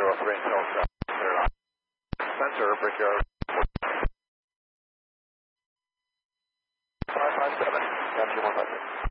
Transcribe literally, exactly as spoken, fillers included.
zero three until South Carolina. Spencer, Brickyard. five five seven, capture one five six.